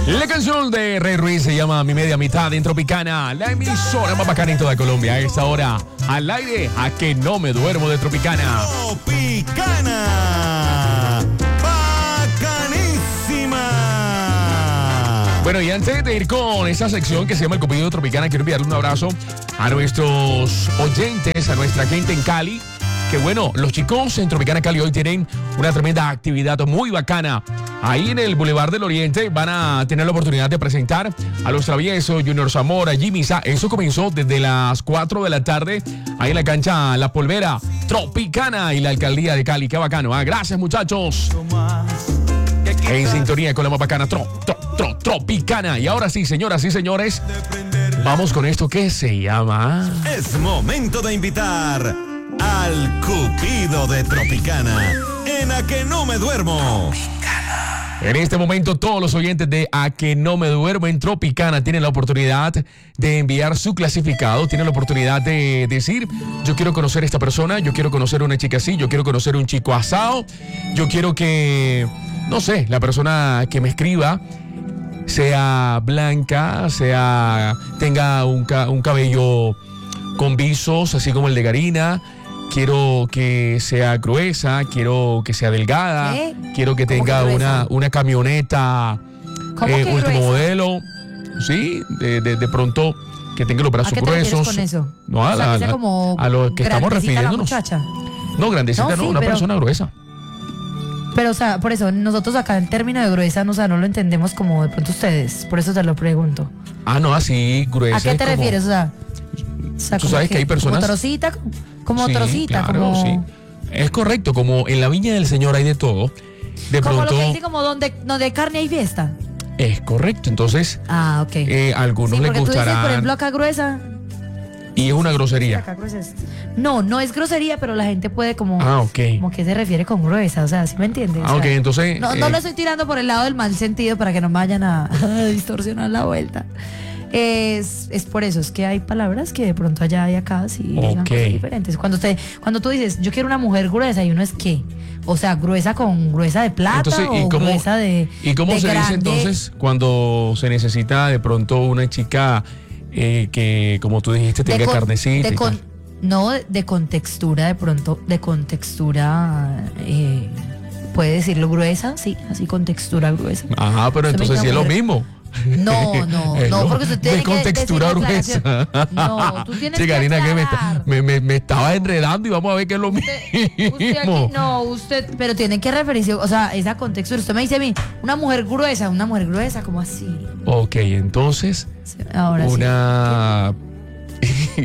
La canción de Rey Ruiz se llama Mi Media Mitad en Tropicana, la emisora más bacana en toda Colombia. A esta hora, al aire, a que no me duermo de Tropicana. Tropicana, bacanísima. Bueno, y antes de ir con esa sección que se llama El Cupido de Tropicana, quiero enviarle un abrazo a nuestros oyentes, a nuestra gente en Cali. Que bueno, los chicos en Tropicana Cali hoy tienen una tremenda actividad muy bacana. Ahí en el Boulevard del Oriente van a tener la oportunidad de presentar a Los Traviesos, Junior Zamora, Jimmy Sa. Eso comenzó desde las 4 de la tarde, ahí en la cancha La Polvera, Tropicana y la Alcaldía de Cali. Qué bacano, ¿eh? Gracias, muchachos. En sintonía con la más bacana, Tropicana. Y ahora sí, señoras y señores, vamos con esto que se llama... Es momento de invitar al Cupido de Tropicana en A Que No Me Duermo. En este momento, todos los oyentes de A Que No Me Duermo en Tropicana tienen la oportunidad de enviar su clasificado, tienen la oportunidad de decir: yo quiero conocer a esta persona, yo quiero conocer a una chica así, yo quiero conocer a un chico asado, yo quiero que, no sé, la persona que me escriba sea blanca, tenga un cabello con visos, así como el de Karina. Quiero que sea gruesa, quiero que sea delgada, quiero que tenga una camioneta último modelo. Sí, de pronto que tenga los brazos gruesos. ¿A qué te refieres con eso? No, o sea, que sea como a lo que estamos refiriéndonos. No, grandecita no, una persona gruesa. Pero, o sea, por eso, nosotros acá en término de gruesa, no, o sea, no lo entendemos como de pronto ustedes. Por eso te lo pregunto. Ah, no, así, gruesa. ¿A qué te refieres? O sea, tú sabes que hay personas... Como trocita, claro, como... sí. Es correcto, como en la viña del Señor hay de todo. De como pronto... lo que dice, como donde hay carne hay fiesta. Es correcto, entonces... Ah, ok. A algunos les gustará... Tú dices, por ejemplo, acá gruesa... Y es una grosería. Acá gruesa es... No es grosería, pero la gente puede como... ok. Como que se refiere con gruesa, o sea, ¿sí me entiendes? Ok, entonces... No lo estoy tirando por el lado del mal sentido para que no me vayan a distorsionar la vuelta. Es por eso, es que hay palabras que de pronto allá y acá sí digan cosas diferentes. Cuando tú dices, yo quiero una mujer gruesa, y uno es ¿qué? O sea, gruesa de plata. Entonces, gruesa de... ¿Y cómo se dice entonces cuando se necesita de pronto una chica que, como tú dijiste, tenga carnecita? De contextura, de pronto, de contextura... puede decirlo gruesa, sí, así con textura gruesa. Ajá, pero entonces sí es lo mismo. No, porque usted tiene con textura gruesa. No, tú tienes sí, que Karina, aclarar. que me estaba enredando y vamos a ver qué es lo mismo. Usted pero tiene que referirse, o sea, esa contextura. Usted me dice a mí, una mujer gruesa, ¿cómo así? Ok, entonces, ahora una... Sí.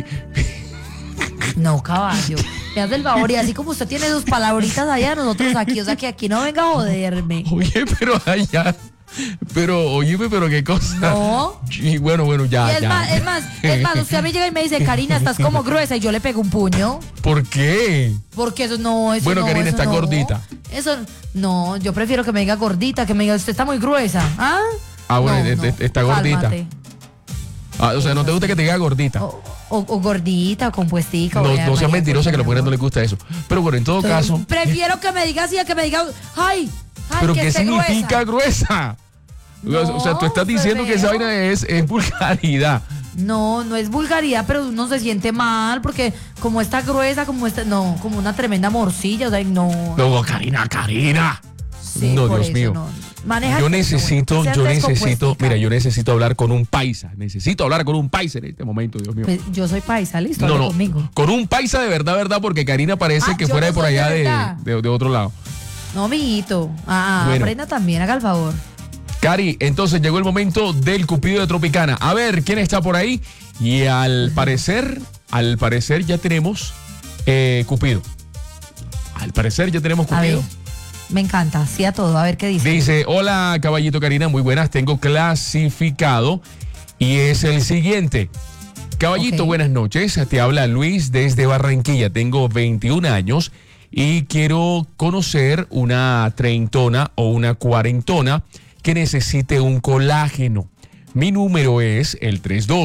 No, caballo. Me hace el favor, y así como usted tiene sus palabritas allá, nosotros aquí, o sea, que aquí no venga a joderme. Oye, pero allá... Pero qué cosa. No. Y bueno, ya. Es más, usted a mí llega y me dice, Karina, estás como gruesa, y yo le pego un puño. ¿Por qué? Porque eso no, Bueno, no, Karina eso está no. gordita. Eso, no, yo prefiero que me diga gordita, que me diga, usted está muy gruesa. ¿Ah? Bueno, está gordita. Cálmate. O sea, ¿no te gusta que te diga gordita? O gordita, o compuestica. No seas mentirosa, que a las mujeres no les gusta eso. Pero bueno, en todo caso... Prefiero que me diga así a que me diga, ay, ¿pero qué significa gruesa? O sea, tú estás diciendo que esa vaina es vulgaridad. No es vulgaridad, pero uno se siente mal porque como está gruesa, como una tremenda morcilla, o sea, no. No, Karina. Sí, no, Dios mío. Yo necesito, mira, yo necesito hablar con un paisa. Necesito hablar con un paisa en este momento, Dios mío. Pues yo soy paisa, listo, no, conmigo. Con un paisa de verdad, porque Karina parece que fuera de por allá de otro lado. No, amiguito. Bueno. Aprenda también, haga el favor. Cari, entonces llegó el momento del Cupido de Tropicana. A ver, ¿quién está por ahí? Y al parecer ya tenemos Cupido. Al parecer ya tenemos Cupido. A ver, me encanta, sí a todo, a ver qué dice. Dice, hola caballito Karina, muy buenas, tengo clasificado y es el siguiente. Caballito, buenas noches, te habla Luis desde Barranquilla, tengo 21 años y quiero conocer una treintona o una cuarentona que necesite un colágeno. Mi número es el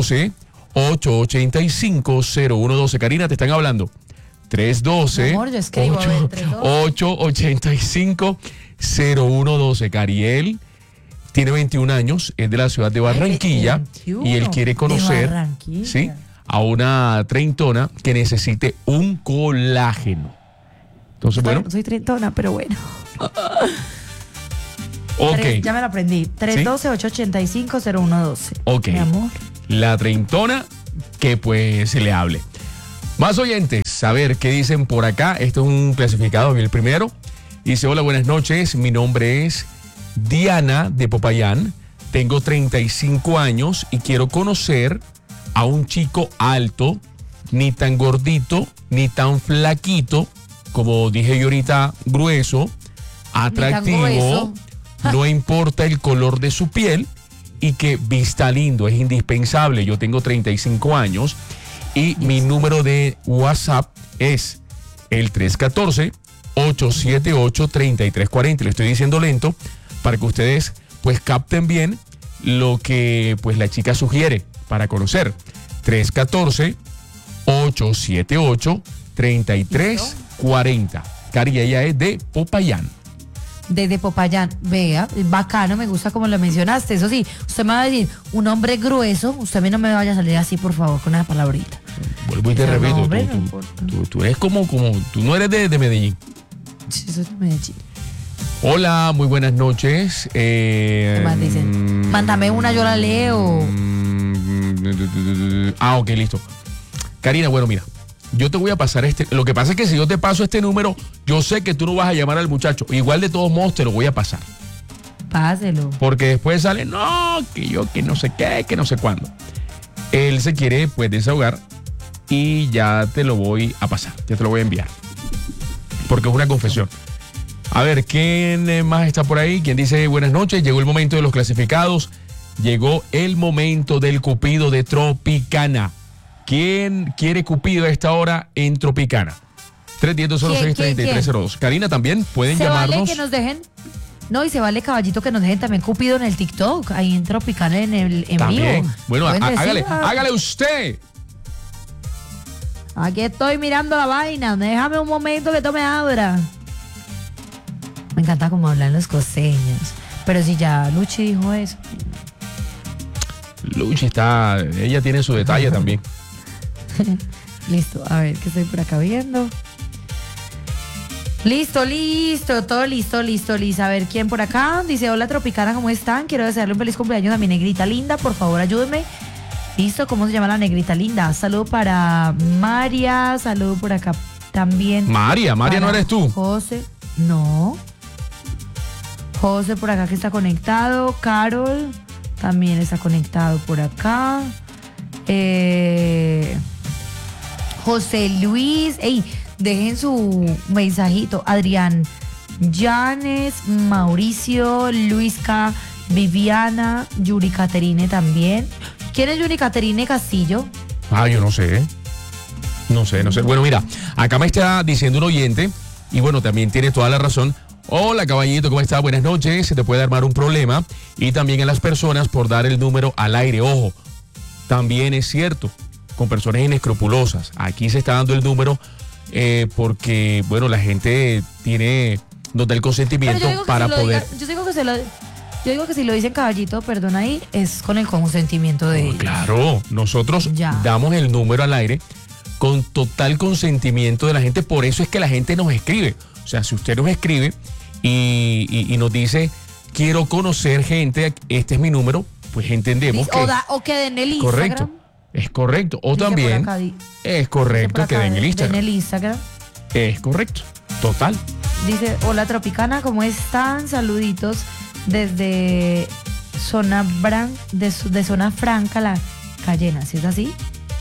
312-885-0112. Karina, te están hablando. 312-885-0112. Cariel, tiene 21 años, es de la ciudad de Barranquilla 21, y él quiere de conocer, Barranquilla. ¿sí?, a una treintona que necesite un colágeno. Entonces, bueno, No soy treintona, pero bueno. ok. Ya me lo aprendí. 312-885-0112. Ok. Mi amor. La treintona que pues se le hable. Más oyentes, a ver qué dicen por acá. Esto es un clasificado, el primero. Dice, hola, buenas noches. Mi nombre es Diana de Popayán. Tengo 35 años y quiero conocer a un chico alto, ni tan gordito, ni tan flaquito, como dije yo ahorita, grueso, atractivo, grueso. no importa el color de su piel y que vista lindo, es indispensable. Yo tengo 35 años y mi número de WhatsApp es el 314-878-3340. Le estoy diciendo lento para que ustedes pues capten bien lo que pues la chica sugiere para conocer. 314-878-3340. Cari, ella es de Popayán. Desde Popayán, vea, bacano, me gusta como lo mencionaste. Eso sí, usted me va a decir, un hombre grueso, usted a mí no me vaya a salir así, por favor, con una palabrita. Vuelvo y te Pero no, repito, hombre, no importa. tú eres como, tú no eres de Medellín. Sí, eso es de Medellín. Hola, muy buenas noches. ¿Qué más dicen? Mándame una, yo la leo. Ok, listo. Karina, bueno, mira, yo te voy a pasar Lo que pasa es que si yo te paso este número, yo sé que tú no vas a llamar al muchacho. Igual de todos modos te lo voy a pasar. Páselo. Porque después sale, no, que yo, que no sé qué, que no sé cuándo. Él se quiere, pues, desahogar y ya te lo voy a pasar. Ya te lo voy a enviar. Porque es una confesión. A ver, ¿quién más está por ahí? ¿Quién dice buenas noches? Llegó el momento de los clasificados. Llegó el momento del Cupido de Tropicana. ¿Quién quiere Cupido a esta hora en Tropicana? 310-206-3302. Karina, también pueden Se llamarnos. vale que nos dejen. No, y se vale, caballito, que nos dejen también Cupido en el TikTok. Ahí en Tropicana en vivo. También. Bueno, Pueden decir, hágale usted. Aquí estoy mirando la vaina. Déjame un momento que esto me abra. Me encanta cómo hablan los costeños. Pero si ya Luchi dijo eso. Luchi ella tiene su detalle también. Listo, a ver, que estoy por acá viendo. Listo, todo listo. A ver, ¿quién por acá? Dice, hola Tropicana, ¿cómo están? Quiero desearle un feliz cumpleaños a mi negrita linda, por favor ayúdenme. Listo, ¿cómo se llama la negrita linda? Saludo para María, saludo por acá también. María no eres tú. José, no. José por acá que está conectado, Carol también está conectado por acá. José Luis, dejen su mensajito. Adrián Llanes, Mauricio, Luisca, Viviana, Yuri Caterine también. ¿Quién es Yuri Caterine Castillo? Yo no sé. No sé. Bueno, mira, acá me está diciendo un oyente, y bueno, también tiene toda la razón. Hola, caballito, ¿cómo está? Buenas noches. Se te puede armar un problema. Y también a las personas por dar el número al aire. Ojo, también es cierto, con personas inescrupulosas. Aquí se está dando el número porque, bueno, la gente nos da el consentimiento para poder... Yo digo que si lo dicen caballito, perdón ahí, es con el consentimiento de ellos. Claro, nosotros damos el número al aire con total consentimiento de la gente. Por eso es que la gente nos escribe. O sea, si usted nos escribe y nos dice, quiero conocer gente, este es mi número, pues entendemos o que den el Instagram. Correcto, es correcto. O Dice también acá, es correcto que den el Instagram. Den el Instagram. Es correcto, total. Dice, hola Tropicana, ¿cómo están? Saluditos desde de Zona Franca, La Cayena, ¿sí es así?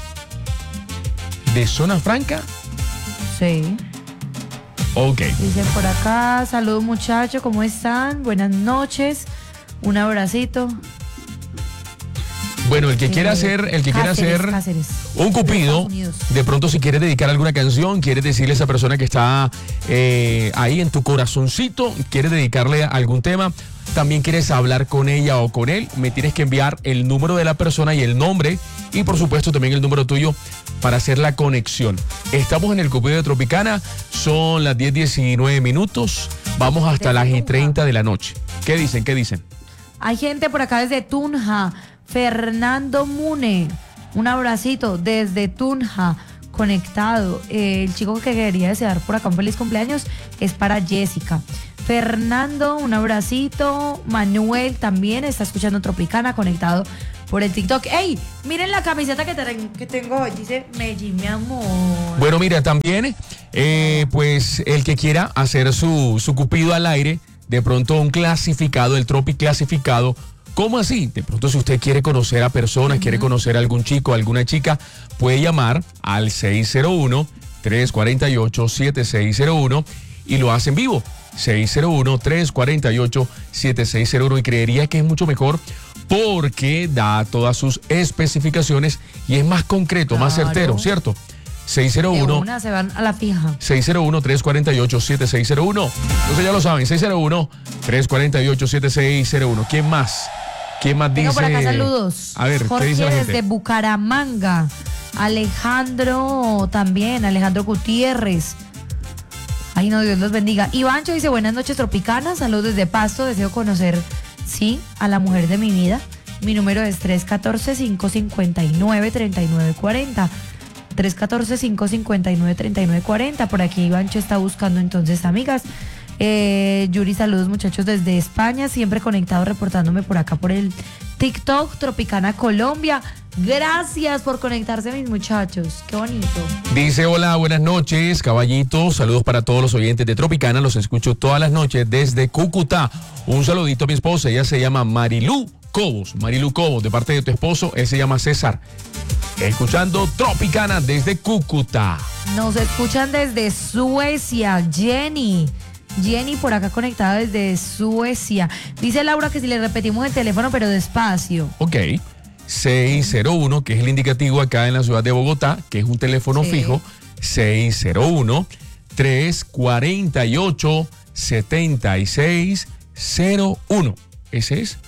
¿De Zona Franca? Sí. Ok. Dice por acá, saludos muchachos, ¿cómo están? Buenas noches, un abracito. Bueno, el que quiera hacer Cáceres. un cupido, de pronto si quieres dedicar alguna canción, quieres decirle a esa persona que está ahí en tu corazoncito, quieres dedicarle algún tema, también quieres hablar con ella o con él, me tienes que enviar el número de la persona y el nombre y por supuesto también el número tuyo para hacer la conexión. Estamos en el Cupido de Tropicana, son las 10:19 minutos, vamos hasta las 10:30 de la noche. ¿Qué dicen? Hay gente por acá desde Tunja. Fernando Mune, un abracito desde Tunja, conectado. El chico que quería desear por acá un feliz cumpleaños es para Jessica. Fernando, un abracito. Manuel también está escuchando Tropicana, conectado por el TikTok. ¡Ey! Miren la camiseta que tengo hoy. Dice Medellín, mi amor. Bueno, mira, también, pues el que quiera hacer su cupido al aire, de pronto un clasificado, el Tropi clasificado. ¿Cómo así? De pronto, si usted quiere conocer a personas, quiere conocer a algún chico, alguna chica, puede llamar al 601-348-7601 y lo hace en vivo. 601-348-7601, y creería que es mucho mejor porque da todas sus especificaciones y es más concreto, más certero, ¿cierto? 601 se van a la fija. 601-348-7601. Entonces ya lo saben, 601-348-7601. ¿Quién más? ¿Quién más dice? Tengo por acá saludos. A ver, Jorge, ¿qué dice la gente? desde Bucaramanga. Alejandro también, Alejandro Gutiérrez. Ay, no, Dios los bendiga. Ivancho dice, buenas noches, Tropicanas. Saludos desde Pasto. Deseo conocer, sí, a la mujer de mi vida. Mi número es 314-559-3940. 314-559-3940. Por aquí Ivancho está buscando entonces amigas. Yuri, saludos muchachos desde España, siempre conectado, reportándome por acá por el TikTok Tropicana Colombia. Gracias por conectarse, mis muchachos, qué bonito. Dice, hola, buenas noches, caballitos, saludos para todos los oyentes de Tropicana, los escucho todas las noches desde Cúcuta. Un saludito a mi esposa, ella se llama Marilú Cobos, de parte de tu esposo, él se llama César. Escuchando Tropicana desde Cúcuta. Nos escuchan desde Suecia, Jenny por acá conectada desde Suecia. Dice Laura que si le repetimos el teléfono pero despacio. Ok, 601, que es el indicativo acá en la ciudad de Bogotá, que es un teléfono fijo, 601-348-7601. Ese es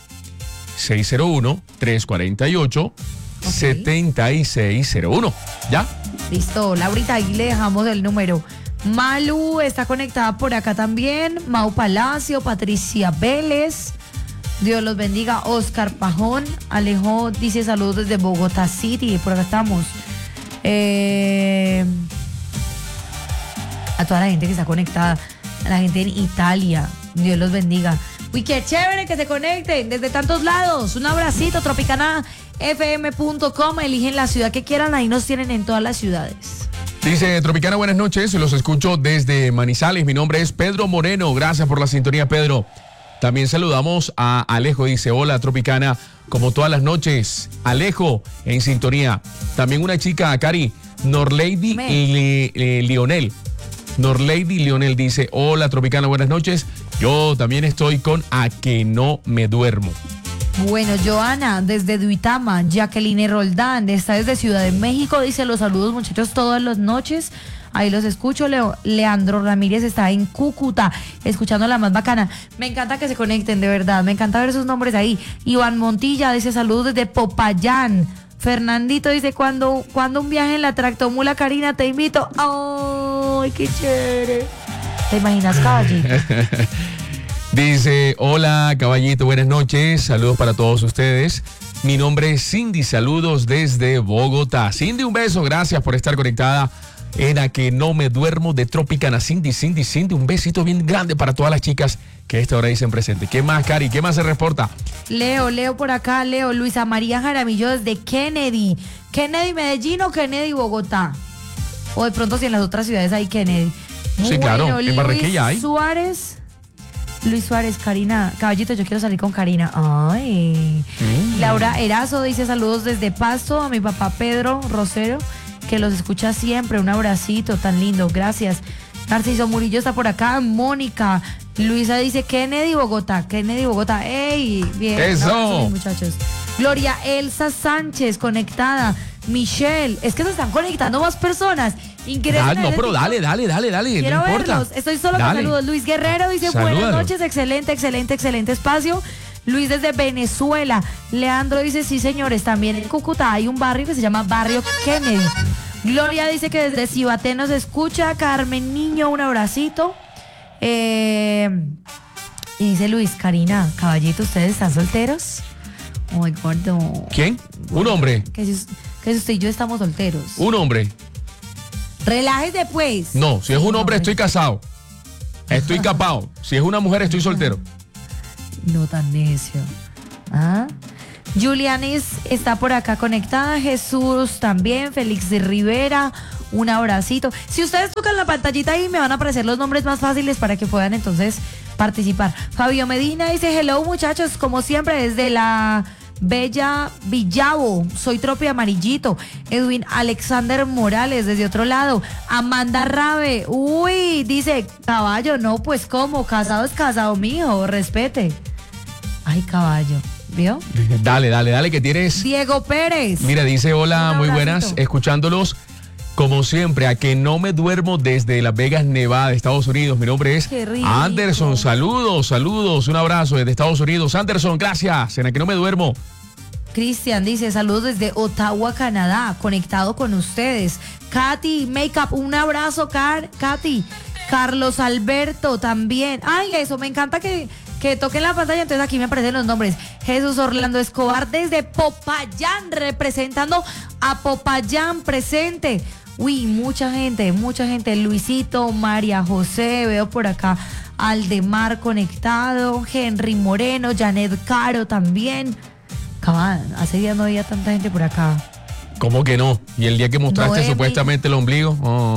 601-348-7601. ¿Ya? Listo, Laurita, ahí le dejamos el número. Malu está conectada por acá también. Mau Palacio, Patricia Vélez. Dios los bendiga. Oscar Pajón. Alejo dice saludos desde Bogotá City. Por acá estamos. A toda la gente que está conectada. A la gente en Italia. Dios los bendiga. Uy, qué chévere que se conecten desde tantos lados. Un abracito, tropicanafm.com. Eligen la ciudad que quieran. Ahí nos tienen en todas las ciudades. Dice Tropicana, buenas noches, los escucho desde Manizales, mi nombre es Pedro Moreno, gracias por la sintonía, Pedro. También saludamos a Alejo, dice, hola Tropicana, como todas las noches, Alejo en sintonía. También una chica, Cari, Norlady y Lionel. Norlady Lionel dice, hola Tropicana, buenas noches, yo también estoy con A que no me duermo. Bueno, Joana, desde Duitama, Jacqueline Roldán, está desde Ciudad de México, dice los saludos muchachos todas las noches, ahí los escucho. Leandro Ramírez está en Cúcuta, escuchando la más bacana. Me encanta que se conecten, de verdad, me encanta ver sus nombres ahí. Iván Montilla dice saludos desde Popayán. Fernandito dice, cuando un viaje en la tractomula, Karina, te invito. ¡Ay, qué chévere! ¿Te imaginas, caballito? Dice, hola caballito, buenas noches, saludos para todos ustedes. Mi nombre es Cindy, saludos desde Bogotá. Cindy, un beso, gracias por estar conectada en A que no me duermo de Tropicana. Cindy, un besito bien grande para todas las chicas que a esta hora dicen presente. ¿Qué más, Cari? ¿Qué más se reporta? Leo por acá, Luisa María Jaramillo desde Kennedy. ¿Kennedy Medellín o Kennedy Bogotá? O de pronto si en las otras ciudades hay Kennedy. Sí, claro, en Barranquilla hay. Luis Suárez, Karina, caballito, yo quiero salir con Karina. Ay. Laura Erazo dice saludos desde Pasto a mi papá Pedro Rosero, que los escucha siempre. Un abracito tan lindo, gracias. Narciso Murillo está por acá. Mónica, Luisa dice Kennedy, Bogotá. ¡Ey! Bien. Eso. Muchachos. Gloria Elsa Sánchez, conectada. Michelle, es que se están conectando más personas. Increíble. No, pero dale, Quiero no importa. verlos. Estoy solo con saludos. Luis Guerrero dice buenas noches, excelente espacio. Luis desde Venezuela. Leandro dice sí señores, también en Cúcuta hay un barrio que se llama Barrio Kennedy. Gloria dice que desde Cibaté nos escucha. Carmen Niño, un abracito. Y Y dice Luis, Karina, caballito, ¿ustedes están solteros? Ay, gordo. ¿Quién? Un hombre. Que si usted y yo estamos solteros. Un hombre. Relájese, pues. No, si es un hombre, estoy casado. Estoy capado. Si es una mujer, estoy soltero. No tan necio. ¿Ah? Julianis está por acá conectada. Jesús también. Félix de Rivera. Un abracito. Si ustedes tocan la pantallita ahí, me van a aparecer los nombres más fáciles para que puedan entonces participar. Fabio Medina dice: hello, muchachos, como siempre, desde la Bella Villavo. Soy Tropi Amarillito. Edwin Alexander Morales, desde otro lado. Amanda Rabe. Uy, dice: caballo, no, pues cómo, casado es casado, mijo, respete. Ay, caballo. ¿Vio? Dale, que tienes. Diego Pérez. Mira, dice: hola, muy buenas, escuchándolos. Como siempre, a que no me duermo desde Las Vegas, Nevada, Estados Unidos. Mi nombre es Anderson. Saludos, un abrazo desde Estados Unidos. Anderson, gracias. En a que no me duermo. Cristian dice: saludos desde Ottawa, Canadá, conectado con ustedes. Katy Makeup, un abrazo, Katy. Carlos Alberto también. Ay, eso, me encanta que toquen la pantalla, entonces aquí me aparecen los nombres. Jesús Orlando Escobar desde Popayán, representando a Popayán presente. Uy, mucha gente. Luisito, María José, veo por acá Aldemar conectado, Henry Moreno, Janet Caro también. Cabal, hace días no había tanta gente por acá. ¿Cómo que no? Y el día que mostraste supuestamente el ombligo.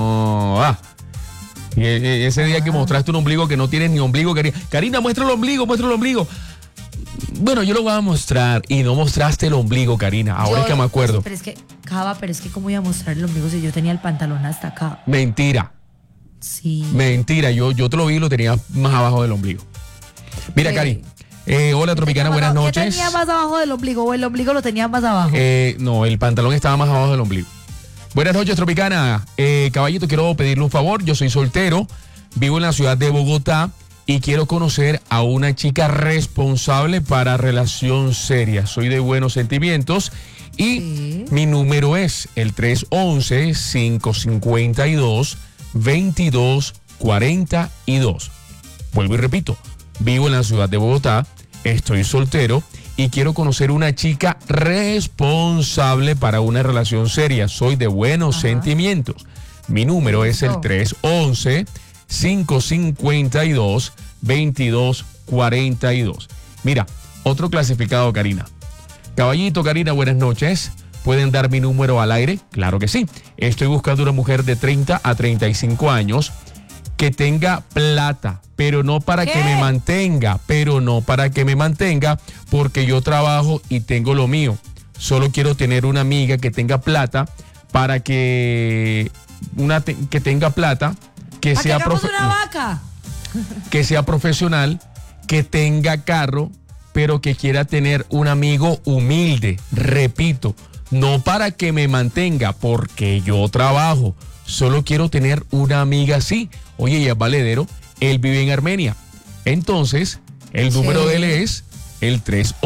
Y ese día que mostraste un ombligo que no tienes ni ombligo, Karina, muestra el ombligo. Bueno, yo lo voy a mostrar. Y no mostraste el ombligo, Karina. Ahora es que me acuerdo. Pero es que ¿cómo iba a mostrar el ombligo si yo tenía el pantalón hasta acá? Mentira. Sí. Mentira, yo te lo vi y lo tenía más abajo del ombligo. Mira, Cari. Hola, Tropicana, buenas noches. ¿Qué tenía más abajo del ombligo o el ombligo lo tenía más abajo? No, el pantalón estaba más abajo del ombligo. Buenas noches, Tropicana. Caballito, quiero pedirle un favor. Yo soy soltero, vivo en la ciudad de Bogotá y quiero conocer a una chica responsable para relación seria. Soy de buenos sentimientos y mi número es el 311-552-2242. Vuelvo y repito, vivo en la ciudad de Bogotá, estoy soltero y quiero conocer una chica responsable para una relación seria. Soy de buenos sentimientos. Mi número es el 311-552-2242. Mira, otro clasificado, Karina. Caballito, Karina, buenas noches. ¿Pueden dar mi número al aire? Claro que sí. Estoy buscando una mujer de 30 a 35 años que tenga plata, pero no para que me mantenga, porque yo trabajo y tengo lo mío. Solo quiero tener una amiga que tenga plata para que tenga plata, que sea que sea profesional, que tenga carro, pero que quiera tener un amigo humilde. Repito, no para que me mantenga, porque yo trabajo. Solo quiero tener una amiga así. Oye, ella es valedero, él vive en Armenia. Entonces, el número de él es el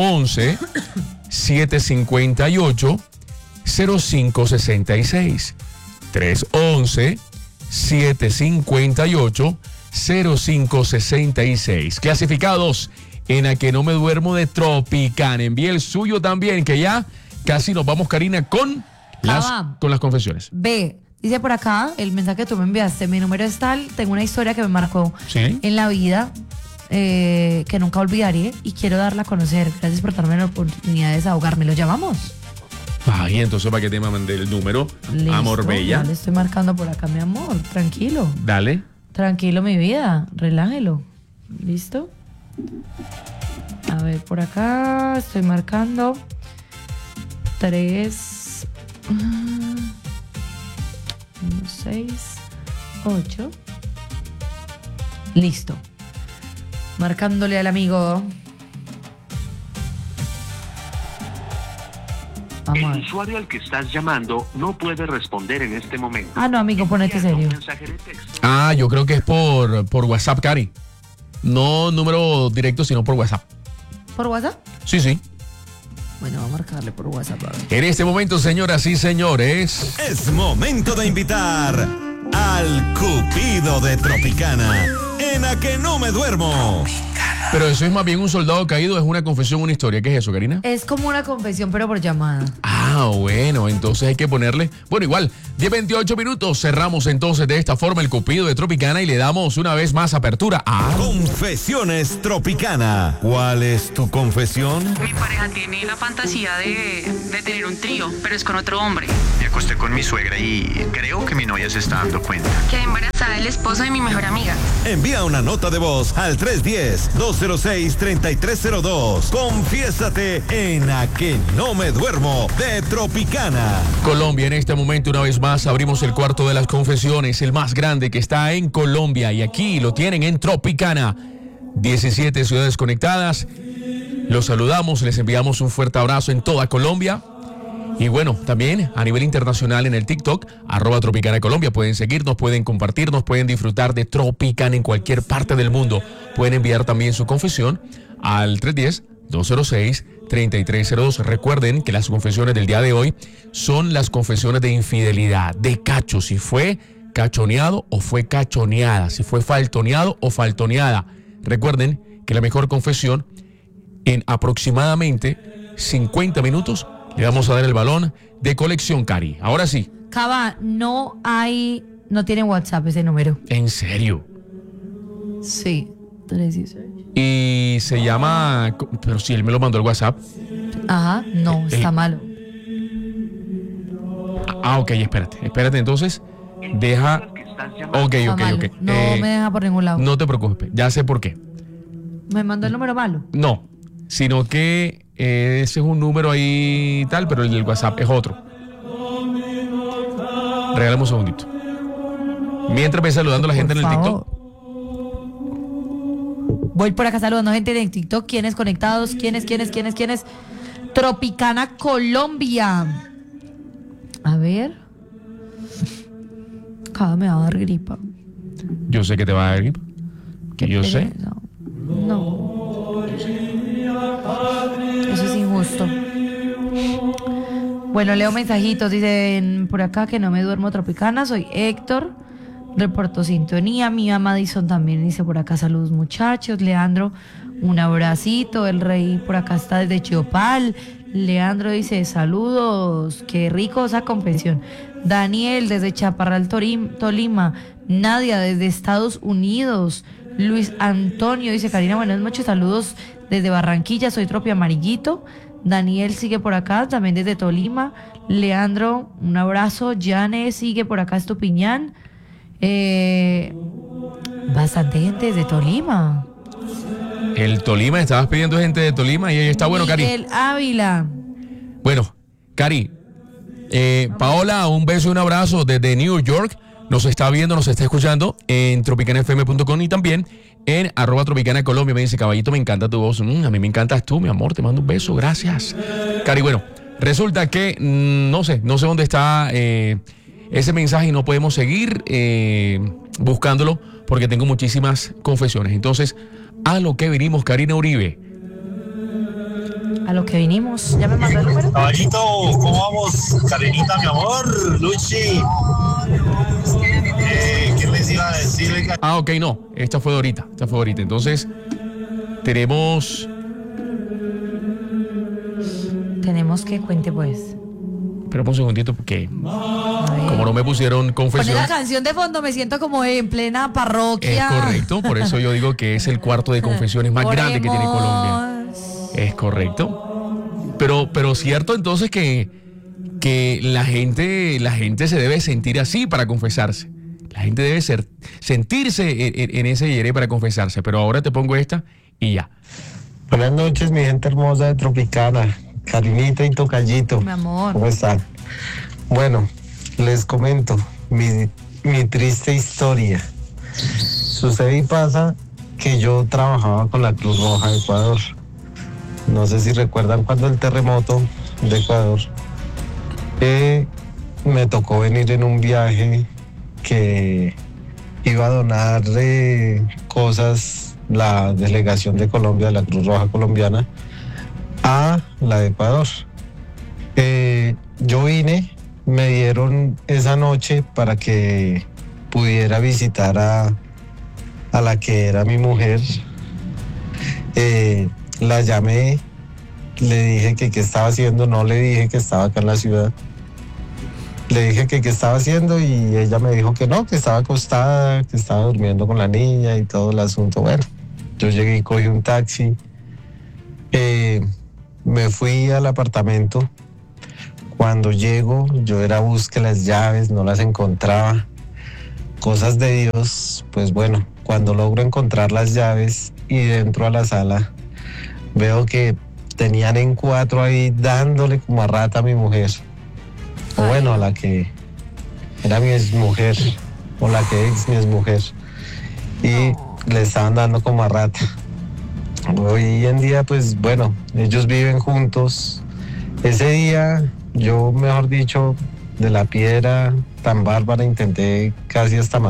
311-758-0566. 311-758-0566. Clasificados en A que no me duermo de Tropicana. Envíe el suyo también, que ya casi nos vamos, Karina, con las confesiones. Dice por acá, el mensaje que tú me enviaste, mi número es tal, tengo una historia que me marcó en la vida, que nunca olvidaré y quiero darla a conocer. Gracias por darme la oportunidad de desahogarme. ¿Lo llamamos? Ay, entonces ¿para qué te mandé el número? Listo, amor bella. Ya le estoy marcando por acá, mi amor. Tranquilo. Dale. Tranquilo, mi vida. Relájelo. ¿Listo? A ver, por acá estoy marcando 3... 1, 6, 8. Listo. Marcándole al amigo. Vamos. El usuario al que estás llamando no puede responder en este momento. No, amigo, ponete serio. Yo creo que es por WhatsApp, Cari. No número directo, sino por WhatsApp. ¿Por WhatsApp? Sí. Bueno, vamos a marcarle por WhatsApp. En este momento, señoras y señores, es momento de invitar al Cupido de Tropicana en A que no me duermo. Tropicana. Pero eso es más bien un soldado caído, es una confesión, una historia. ¿Qué es eso, Karina? Es como una confesión, pero por llamada. Ah, bueno, entonces hay que ponerle. Bueno, igual, 10:28 minutos. Cerramos entonces de esta forma el Cupido de Tropicana y le damos una vez más apertura a. Confesiones Tropicana. ¿Cuál es tu confesión? Mi pareja tiene la fantasía de tener un trío, pero es con otro hombre. Me acosté con mi suegra y creo que mi novia se está dando cuenta. Quedé embarazada del esposo de mi mejor amiga. Envía una nota de voz al 310-206-3302. Confiésate en A Que No Me Duermo de Tropicana. Colombia, en este momento, una vez más, abrimos el cuarto de las confesiones, el más grande que está en Colombia. Y aquí lo tienen en Tropicana. 17 ciudades conectadas. Los saludamos, les enviamos un fuerte abrazo en toda Colombia. Y bueno, también a nivel internacional en el TikTok, @Tropicana Colombia. Pueden seguirnos, pueden compartirnos, pueden disfrutar de Tropicana en cualquier parte del mundo. Pueden enviar también su confesión al 310-206-3302. Recuerden que las confesiones del día de hoy son las confesiones de infidelidad, de cacho, si fue cachoneado o fue cachoneada, si fue faltoneado o faltoneada. Recuerden que la mejor confesión, en aproximadamente 50 minutos, le vamos a dar el balón de colección, Cari. Ahora sí. Cava, no tiene WhatsApp ese número. ¿En serio? Sí, 316. Y se llama, pero si él me lo mandó al WhatsApp. Ajá, no, está malo. Ok, espérate, entonces, deja. Ok. No me deja por ningún lado. No te preocupes, ya sé por qué. ¿Me mandó el número malo? No, sino que ese es un número ahí tal, pero el del WhatsApp es otro. Regálame un segundito. Mientras voy saludando a la gente en el TikTok. Voy por acá saludando a gente en TikTok. ¿Quiénes conectados? ¿Quiénes? Tropicana Colombia. A ver. Cada me va a dar gripa. Yo sé que te va a dar gripa. Que yo sé. No. Eso es injusto. Bueno, leo mensajitos. Dicen por acá que no me duermo Tropicana. Soy Héctor. Reporto sintonía. Mi Madison también dice por acá saludos muchachos. Leandro, un abracito. El Rey por acá está desde Chiopal. Leandro dice saludos. Qué rico esa confesión. Daniel desde Chaparral, Tolima. Nadia desde Estados Unidos. Luis Antonio dice Karina, buenas noches, saludos desde Barranquilla, soy Tropi Amarillito. Daniel sigue por acá, también desde Tolima. Leandro, un abrazo. Yane sigue por acá, Estupiñán. Bastante gente desde Tolima. El Tolima, estabas pidiendo gente de Tolima y ahí está bueno, Cari. Miguel Ávila. Bueno, Cari, Paola, un beso y un abrazo desde New York. Nos está viendo, nos está escuchando en tropicanafm.com y también en @Tropicana Colombia. Me dice, caballito, me encanta tu voz. A mí me encantas tú, mi amor, te mando un beso, gracias. Cari, bueno, resulta que no sé dónde está ese mensaje y no podemos seguir buscándolo porque tengo muchísimas confesiones. Entonces, a lo que vinimos, Karina Uribe. A lo que vinimos. ¿Ya me mandó el número? Caballito, ¿cómo vamos? Karenita, mi amor, Luchi. ¿Qué les iba a decir? Ok, no. Esta fue de ahorita. Entonces, tenemos que cuente pues. Espera un segundito porque como no me pusieron confesión. Poner la canción de fondo, me siento como en plena parroquia. Es correcto, por eso yo digo que es el cuarto de confesiones más grande que tiene Colombia. Es correcto. Pero cierto entonces que la gente se debe sentir así para confesarse. La gente debe sentirse en ese yere para confesarse. Pero ahora te pongo esta y ya. Buenas noches, mi gente hermosa de Tropicana. Karinita y Tocallito. Mi amor. ¿Cómo están? Bueno, les comento mi triste historia. Sucede y pasa que yo trabajaba con la Cruz Roja de Ecuador. No sé si recuerdan cuando el terremoto de Ecuador. Me tocó venir en un viaje que iba a donar cosas la delegación de Colombia, de la Cruz Roja colombiana, a la de Ecuador. Yo vine, me dieron esa noche para que pudiera visitar a la que era mi mujer La llamé, le dije que qué estaba haciendo, no le dije que estaba acá en la ciudad. Le dije que qué estaba haciendo y ella me dijo que no, que estaba acostada, que estaba durmiendo con la niña y todo el asunto. Bueno, yo llegué y cogí un taxi, me fui al apartamento. Cuando llego, yo era a buscar las llaves, no las encontraba. Cosas de Dios, pues bueno, cuando logro encontrar las llaves y dentro a la sala, veo que tenían en 4 ahí dándole como a rata a mi mujer. O bueno, a la que era mi exmujer, o la que es mi exmujer. Y le estaban dando como a rata. Hoy en día, pues bueno, ellos viven juntos. Ese día, yo, mejor dicho, de la piedra tan bárbara intenté casi hasta matar.